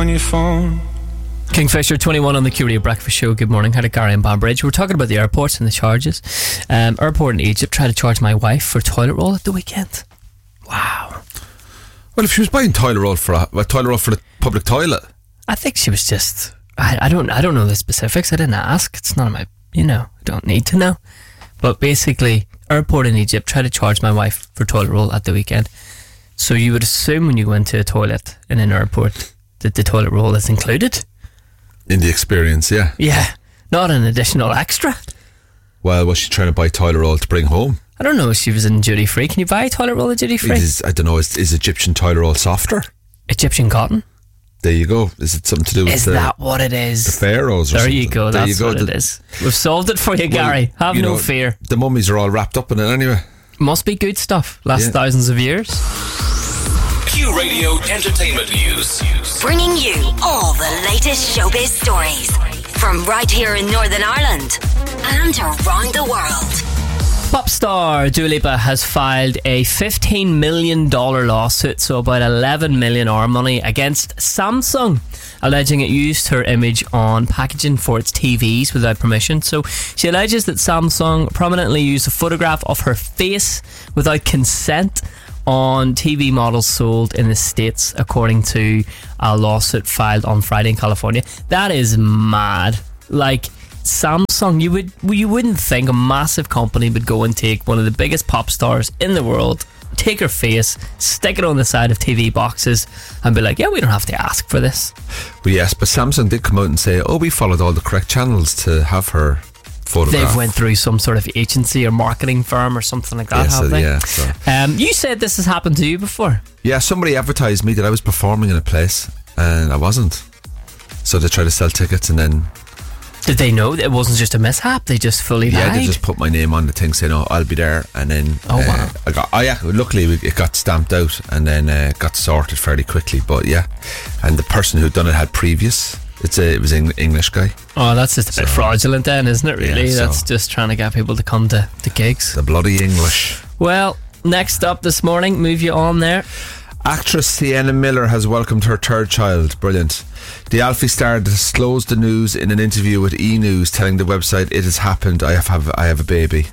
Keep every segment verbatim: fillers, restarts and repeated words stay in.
on your phone. Kingfisher, twenty-one on the Q Radio Breakfast Show. Good morning. Had a Gary and Banbridge. We're talking about the airports and the charges. Um, airport in Egypt tried to charge my wife for toilet roll at the weekend. Wow. Well, if she was buying toilet roll for a, a toilet roll for the public toilet, I think she was just. I, I don't. I don't know the specifics. I didn't ask. It's none of my. You know. I don't need to know. But basically, airport in Egypt tried to charge my wife for toilet roll at the weekend. So you would assume when you go into a toilet in an airport that the toilet roll is included. In the experience, yeah. Yeah, not an additional extra. Well, was she trying to buy toilet roll to bring home? I don't know if she was in duty free. Can you buy toilet roll at duty free? It is, I don't know, is, is Egyptian toilet roll softer? Egyptian cotton? There you go. Is it something to do with is the... Is that what it is? The pharaohs or there something? You go, there that's you go. what the, it is. We've solved it for you, well, Gary. Have you no know, fear. The mummies are all wrapped up in it anyway. Must be good stuff. Last yeah. thousands of years. Q Radio Entertainment News. Bringing you all the latest showbiz stories from right here in Northern Ireland and around the world. Pop star Dua Lipa has filed a fifteen million dollars lawsuit, so about eleven million dollars our money, against Samsung, alleging it used her image on packaging for its T Vs without permission. So she alleges that Samsung prominently used a photograph of her face without consent on T V models sold in the States, according to a lawsuit filed on Friday in California. That is mad. Like, Samsung, you would you wouldn't think a massive company would go and take one of the biggest pop stars in the world, take her face, stick it on the side of T V boxes and be like, yeah, we don't have to ask for this. Well, yes, but Samsung did come out and say, oh, we followed all the correct channels to have her photograph. They've went through some sort of agency or marketing firm or something like that, yeah, have so, they? Yeah, so. Um, you said this has happened to you before. Yeah, somebody advertised me that I was performing in a place and I wasn't. So they tried to sell tickets and then... Did they know that it wasn't just a mishap? They just fully yeah, lied? they just put my name on the thing saying, oh, I'll be there. And then... Oh, uh, wow. I got, oh, yeah, luckily it got stamped out and then uh, got sorted fairly quickly. But yeah, and the person who'd done it had previous... It's a, it was an English guy. Oh, that's just a bit so, fraudulent then, isn't it, really? Yeah, so that's just trying to get people to come to, to gigs. The bloody English. Well, next up this morning, move you on there. Actress Sienna Miller has welcomed her third child. Brilliant. The Alfie star disclosed the news in an interview with E! News, telling the website, it has happened, I have, have I have a baby.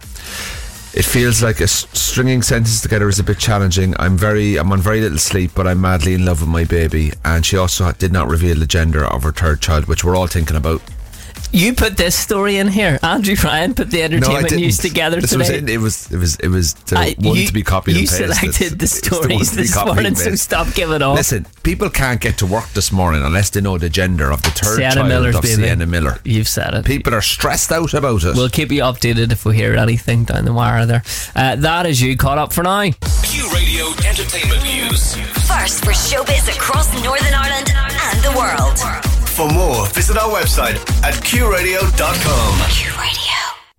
It feels like a stringing sentences together is a bit challenging. I'm very, I'm on very little sleep, but I'm madly in love with my baby. And she also did not reveal the gender of her third child, which we're all thinking about. You put this story in here. Andrew Ryan put the entertainment no, news together this today. Was in, it was it was it was the I, one you, to be copied and pasted. You selected the stories the this morning, so stop giving up. Listen, people can't get to work this morning unless they know the gender of the third Sienna child Miller's of baby. Sienna Miller. You've said it. People are stressed out about it. We'll keep you updated if we hear anything down the wire there. Uh, that is you caught up for now. Q Radio Entertainment News. First for showbiz across Northern Ireland and the world. For more, visit our website at q radio dot com. Q Radio.